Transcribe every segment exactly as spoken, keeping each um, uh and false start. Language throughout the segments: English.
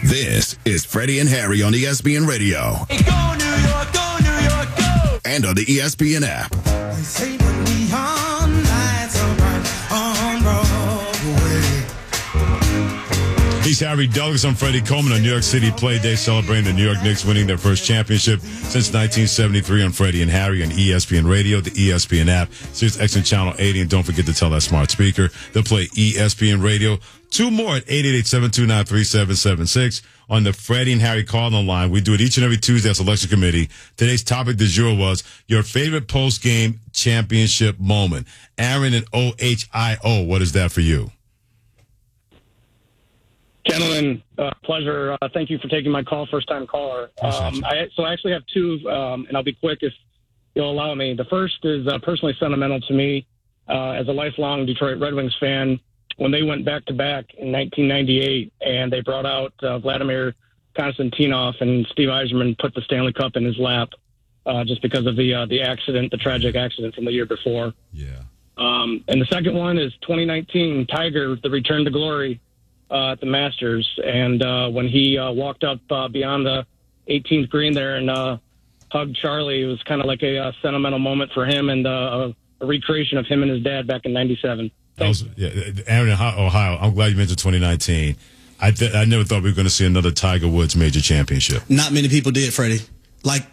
This is Freddie and Harry on E S P N Radio. Hey, go New York, go New York, go! And on the E S P N app. They say the neon lights are bright on Broadway. He's Harry Douglas. I'm Freddie Coleman on New York City Play Day, celebrating the New York Knicks winning their first championship since nineteen seventy-three on Freddie and Harry on E S P N Radio, the E S P N app, Sirius X M Channel eighty, and don't forget to tell that smart speaker to play E S P N Radio. Two more at eight eight eight, seven two nine, three seven seven six on the Freddie and Harry call-in line. We do it each and every Tuesday at Selection Committee. Today's topic du jour was your favorite post-game championship moment. Aaron in O H I O, what is that for you? Gentlemen, uh, pleasure. Uh, thank you for taking my call, first-time caller. Um, I, so I actually have two, um, and I'll be quick if you'll allow me. The first is uh, personally sentimental to me uh, as a lifelong Detroit Red Wings fan. When they went back-to-back in nineteen ninety-eight and they brought out uh, Vladimir Konstantinov and Steve Yzerman put the Stanley Cup in his lap uh, just because of the uh, the accident, the tragic accident from the year before. Yeah. Um, and the second one is twenty nineteen, Tiger, the return to glory uh, at the Masters. And uh, when he uh, walked up uh, beyond the eighteenth green there and uh, hugged Charlie, it was kind of like a uh, sentimental moment for him and uh, a recreation of him and his dad back in ninety-seven. That was, yeah, Aaron in Ohio. I'm glad you mentioned twenty nineteen. I th- I never thought we were going to see another Tiger Woods major championship. Not many people did, Freddie. Like,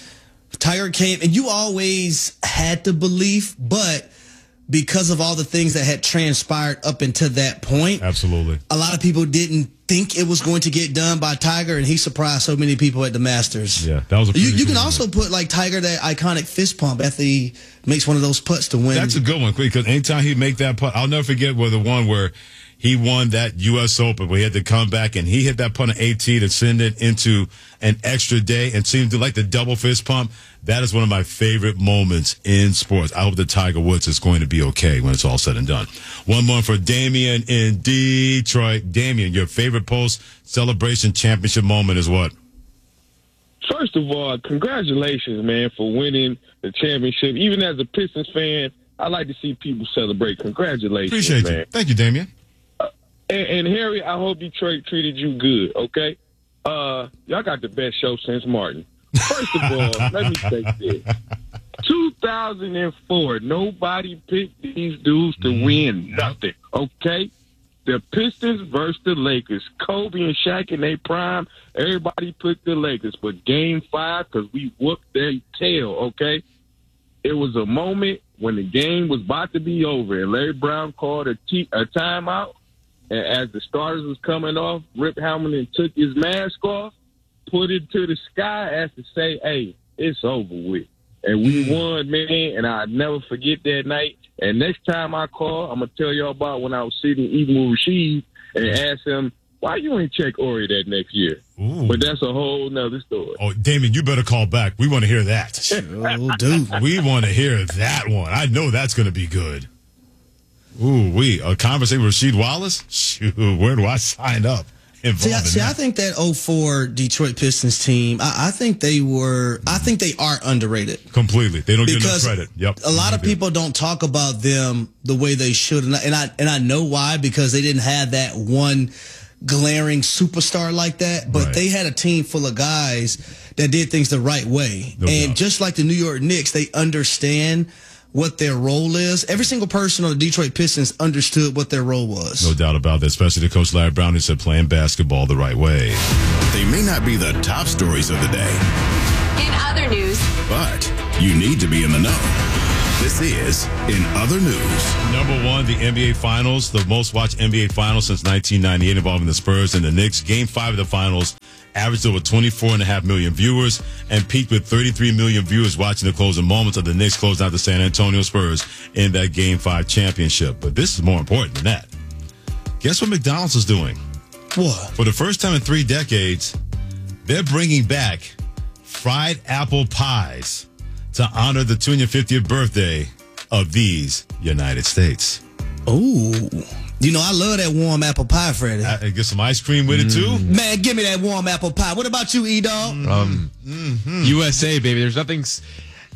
Tiger came, and you always had the belief, but because of all the things that had transpired up until that point, absolutely, a lot of people didn't think it was going to get done by Tiger, and he surprised so many people at the Masters. Yeah, that was a You, you can one. also put, like, Tiger, that iconic fist pump after he makes one of those putts to win. That's a good one, because anytime he make that putt, I'll never forget where the one where he won that U S Open, where he had to come back and he hit that putt on eighteen to send it into an extra day and seemed to like the double fist pump. That is one of my favorite moments in sports. I hope that Tiger Woods is going to be okay when it's all said and done. One more for Damien in Detroit. Damien, your favorite post-celebration championship moment is what? First of all, congratulations, man, for winning the championship. Even as a Pistons fan, I like to see people celebrate. Congratulations, Appreciate man. you. Thank you, Damien. Uh, and, and, Harry, I hope Detroit treated you good, okay? Uh, y'all got the best show since Martin. First of all, let me say this. two thousand four, nobody picked these dudes to win nothing, okay? The Pistons versus the Lakers. Kobe and Shaq in their prime, everybody picked the Lakers. But game five, because we whooped their tail, okay? It was a moment when the game was about to be over, and Larry Brown called a, t- a timeout. And as the starters was coming off, Rip Hamilton took his mask off, put it to the sky as to say, hey, it's over with. And we won, man, and I'll never forget that night. And next time I call, I'm going to tell y'all about when I was sitting Ibn Rashid and asked him, why you ain't check Ori that next year? Ooh. But that's a whole nother story. Oh, Damien, you better call back. We want to hear that. Oh, dude. We want to hear that one. I know that's going to be good. Ooh, we a conversation with Rasheed Wallace? Shoot, where do I sign up? See, I, see I think that oh four Detroit Pistons team, I, I think they were, I think they are underrated. Completely. They don't get enough Because credit. Yep. a lot of people don't talk about them the way they should. And I, and I, and I know why, because they didn't have that one glaring superstar like that, but Right. they had a team full of guys that did things the right way. No and doubt. just like the New York Knicks, they understand what their role is. Every single person on the Detroit Pistons understood what their role was. No doubt about that, especially the coach Larry Brown, who said playing basketball the right way. They may not be the top stories of the day, In other news, but you need to be in the know. This is In Other News. Number one, the N B A Finals, the most watched N B A Finals since nineteen ninety-eight, involving the Spurs and the Knicks. Game five of the Finals averaged over twenty-four point five million viewers and peaked with thirty-three million viewers watching the closing moments of the Knicks closing out the San Antonio Spurs in that Game five championship. But this is more important than that. Guess what McDonald's is doing? What? For the first time in three decades, they're bringing back fried apple pies to honor the two hundred fiftieth birthday of these United States. Ooh. You know, I love that warm apple pie, Freddie. I, get some ice cream with it, too? Man, give me that warm apple pie. What about you, E-Dog? Um, U S A, baby. There's nothing.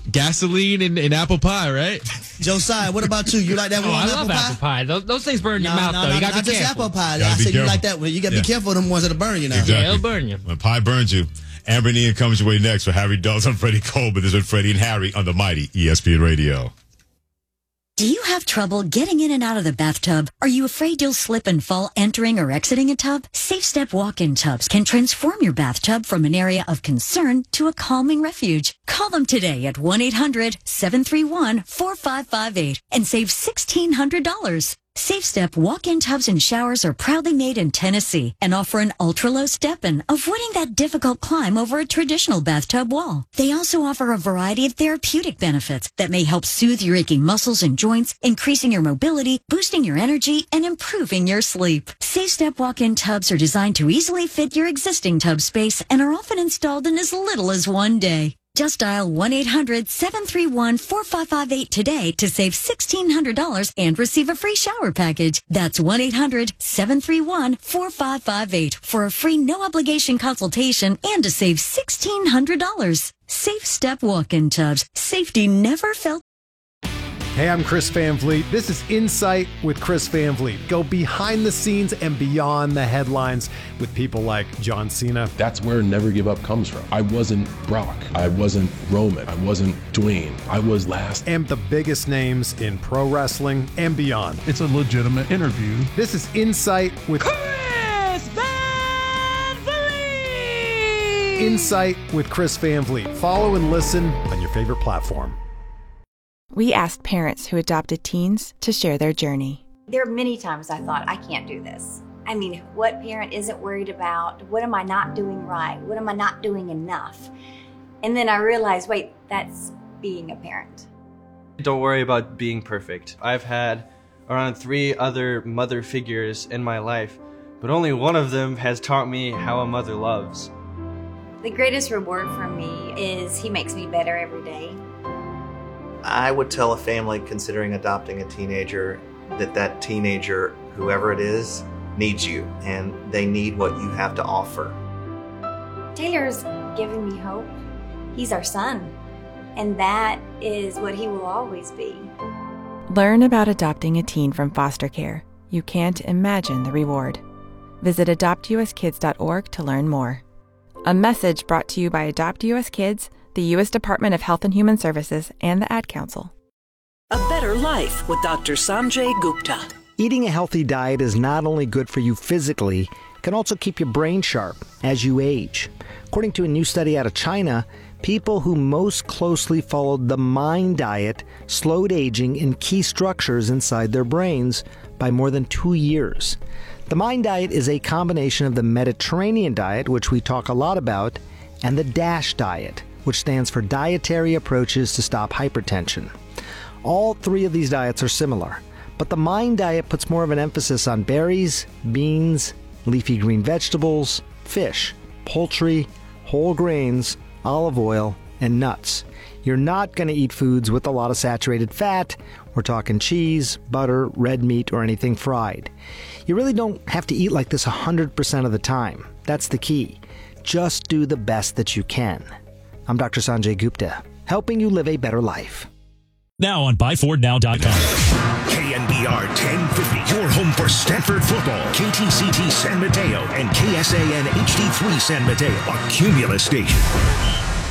gasoline and, and apple pie, right? Josiah, what about you? You like that Oh, warm I apple love pie? apple pie. Those, those things burn your No, mouth, no, though. no, You got to not be just careful. apple pie. Gotta I be said you careful. like that one. You got to Yeah. be careful of them ones that'll burn you now. Exactly. Yeah, it'll burn you. When pie burns you. Amber and Ian comes your way next for Harry Douglas. I'm Freddie Colbert. This is Freddie and Harry on the mighty E S P N Radio. Do you have trouble getting in and out of the bathtub? Are you afraid you'll slip and fall entering or exiting a tub? Safe Step walk-in tubs can transform your bathtub from an area of concern to a calming refuge. Call them today at one eight hundred seven three one four five five eight and save sixteen hundred dollars. Safe Step walk-in tubs and showers are proudly made in Tennessee and offer an ultra-low step-in, avoiding that difficult climb over a traditional bathtub wall. They also offer a variety of therapeutic benefits that may help soothe your aching muscles and joints, increasing your mobility, boosting your energy, and improving your sleep. Safe Step walk-in tubs are designed to easily fit your existing tub space and are often installed in as little as one day. Just dial one eight hundred seven three one four five five eight today to save sixteen hundred dollars and receive a free shower package. That's one eight hundred seven three one four five five eight for a free no-obligation consultation and to save sixteen hundred dollars. Safe Step walk-in tubs. Safety never felt. Hey, I'm Chris Van Vliet. This is Insight with Chris Van Vliet. Go behind the scenes and beyond the headlines with people like John Cena. That's where Never Give Up comes from. I wasn't Brock. I wasn't Roman. I wasn't Dwayne. I was last. And the biggest names in pro wrestling and beyond. It's a legitimate interview. This is Insight with Chris Van Vliet! Insight with Chris Van Vliet. Follow and listen on your favorite platform. We asked parents who adopted teens to share their journey. There are many times I thought, I can't do this. I mean, what parent isn't worried about? What am I not doing right? What am I not doing enough? And then I realized, wait, that's being a parent. Don't worry about being perfect. I've had around three other mother figures in my life, but only one of them has taught me how a mother loves. The greatest reward for me is he makes me better every day. I would tell a family considering adopting a teenager that that teenager, whoever it is, needs you, and they need what you have to offer. Taylor's giving me hope. He's our son, and that is what he will always be. Learn about adopting a teen from foster care. You can't imagine the reward. Visit adopt u s kids dot org to learn more. A message brought to you by Adopt U S Kids, the U S Department of Health and Human Services, and the Ad Council. A better life with Doctor Sanjay Gupta. Eating a healthy diet is not only good for you physically, it can also keep your brain sharp as you age. According to a new study out of China, people who most closely followed the MIND diet slowed aging in key structures inside their brains by more than two years. The MIND diet is a combination of the Mediterranean diet, which we talk a lot about, and the DASH diet, which stands for Dietary Approaches to Stop Hypertension. All three of these diets are similar, but the MIND diet puts more of an emphasis on berries, beans, leafy green vegetables, fish, poultry, whole grains, olive oil, and nuts. You're not going to eat foods with a lot of saturated fat. We're talking cheese, butter, red meat, or anything fried. You really don't have to eat like this one hundred percent of the time. That's the key. Just do the best that you can. I'm Doctor Sanjay Gupta, helping you live a better life. Now on buy ford now dot com. K N B R ten fifty, your home for Stanford football. K T C T San Mateo and K S A N H D three San Mateo, a Cumulus station.